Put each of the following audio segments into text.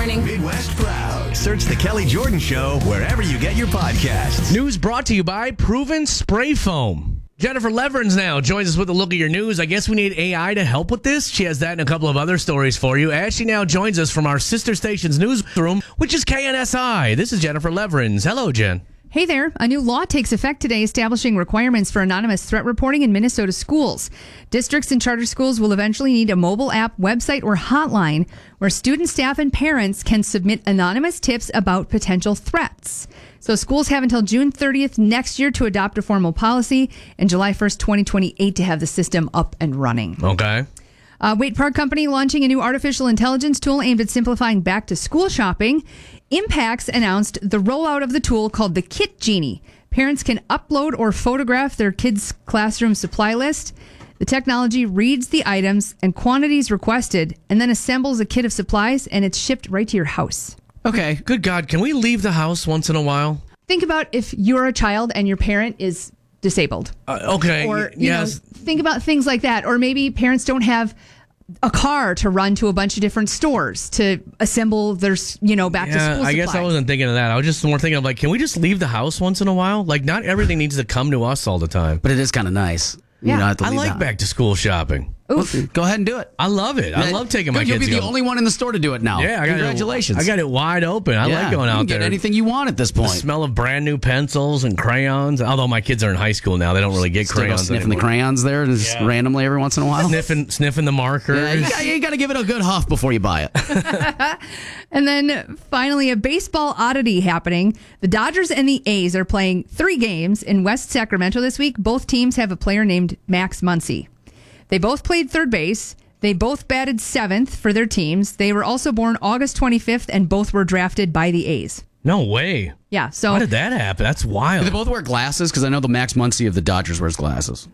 morning. Midwest Proud. Search The Kelly Jordan Show wherever you get your podcasts. News brought to you by Proven Spray Foam. Jennifer Leverins now joins us with a look at your news. I guess we need AI to help with this. She has that and a couple of other stories for you as she now joins us from our sister station's newsroom, which is KNSI. This is Jennifer Leverins. Hello, Jen. Hey there. A new law takes effect today establishing requirements for anonymous threat reporting in Minnesota schools. Districts and charter schools will eventually need a mobile app, website, or hotline where students, staff, and parents can submit anonymous tips about potential threats. So schools have until June 30th next year to adopt a formal policy and July 1st, 2028 to have the system up and running. Okay. Wait Park Company launching a new artificial intelligence tool aimed at simplifying back-to-school shopping. Impacts announced the rollout of the tool called the Kit Genie. Parents can upload or photograph their kids' classroom supply list. The technology reads the items and quantities requested and then assembles a kit of supplies, and it's shipped right to your house. Okay. Good God. Can we leave the house once in a while? Think about if you're a child and your parent is disabled. Okay. Or, yes. Think about things like that. Or maybe parents don't have a car to run to a bunch of different stores to assemble their, back to school supplies. I guess I wasn't thinking of that. I was just more thinking of can we just leave the house once in a while? Not everything needs to come to us all the time. But it is kind of nice. Yeah. You don't have to I leave like the back to school shopping. Well, go ahead and do it. I love it. I love taking my Good, kids. You'll be the to only one in the store to do it now. Yeah, Congratulations. I got it wide open. I like going you out can there. Get anything you want at this The point. smell of brand new pencils and crayons. Although my kids are in high school now, they don't really get Still go crayons sniffing anymore. the crayons there just randomly every once in a while. Sniffing the markers. Yeah, you got to give it a good huff before you buy it. And then finally, a baseball oddity happening. The Dodgers and the A's are playing 3 games in West Sacramento this week. Both teams have a player named Max Muncy. They both played third base. They both batted 7th for their teams. They were also born August 25th, and both were drafted by the A's. No way. Yeah. So how did that happen? That's wild. Do they both wear glasses? Because I know the Max Muncy of the Dodgers wears glasses.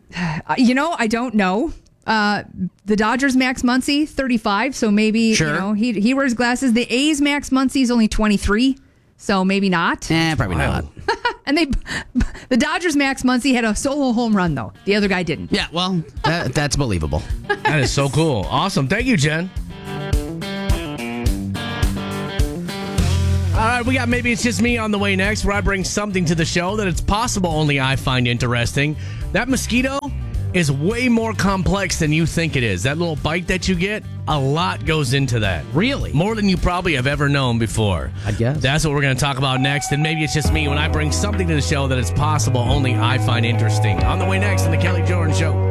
I don't know. The Dodgers Max Muncy, 35, so maybe he wears glasses. The A's Max Muncy is only 23, so maybe not. Probably not. And the Dodgers Max Muncy had a solo home run though. The other guy didn't. Yeah, well, that's believable. That is so cool. Awesome. Thank you, Jen. All right, we got Maybe It's Just Me on the way next, where I bring something to the show that it's possible only I find interesting. That mosquito is way more complex than you think it is. That little bite that you get, a lot goes into that. Really? More than you probably have ever known before. I guess. That's what we're going to talk about next, and maybe it's just me when I bring something to the show that it's possible only I find interesting. On the way next on The Kelly Jordan Show.